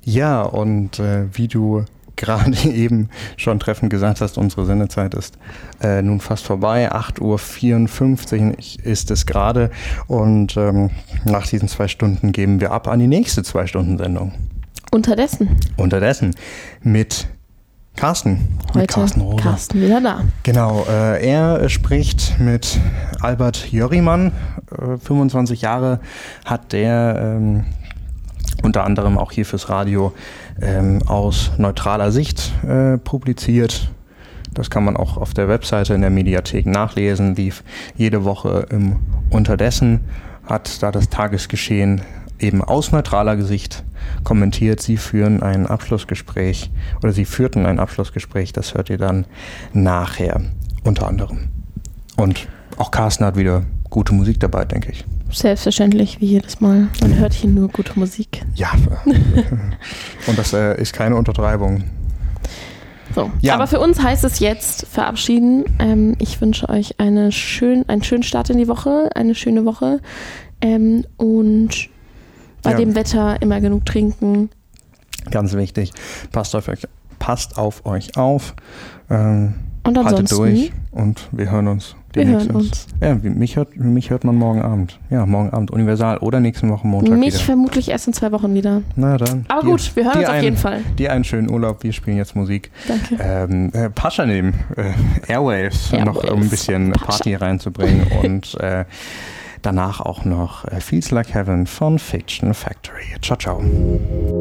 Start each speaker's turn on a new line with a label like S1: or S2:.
S1: Ja, und wie du gerade eben schon treffend gesagt hast, unsere Sendezeit ist nun fast vorbei. 8:54 Uhr ist es gerade. Und nach diesen 2 Stunden geben wir ab an die nächste 2-Stunden-Sendung. Unterdessen mit Carsten.
S2: Heute Carsten wieder da.
S1: Genau, er spricht mit Albert Jörrimann. 25 Jahre hat der unter anderem auch hier fürs Radio aus neutraler Sicht publiziert. Das kann man auch auf der Webseite in der Mediathek nachlesen. Lief jede Woche im Unterdessen, hat da das Tagesgeschehen eben aus neutraler Sicht kommentiert. Sie führten ein Abschlussgespräch, das hört ihr dann nachher unter anderem. Und auch Carsten hat wieder gute Musik dabei, denke ich.
S2: Selbstverständlich, wie jedes Mal. Man hört hier nur gute Musik.
S1: Ja, und das ist keine Untertreibung.
S2: So. Ja. Aber für uns heißt es jetzt verabschieden. Ich wünsche euch einen schönen Start in die Woche, eine schöne Woche. Und bei dem Wetter immer genug trinken.
S1: Ganz wichtig. Passt auf euch auf.
S2: Und ansonsten,
S1: haltet durch und wir hören uns.
S2: Wir hören uns.
S1: Ja, mich hört man morgen Abend. Ja, morgen Abend Universal oder nächste Woche Montag
S2: Mich
S1: wieder.
S2: vermutlich erst in 2 Wochen wieder.
S1: Na dann.
S2: Aber gut, wir hören uns auf jeden Fall.
S1: Dir einen schönen Urlaub, wir spielen jetzt Musik.
S2: Danke.
S1: Pascha nehmen, Airwaves, noch um ein bisschen Party reinzubringen und danach auch noch Feels Like Heaven von Fiction Factory. Ciao, ciao.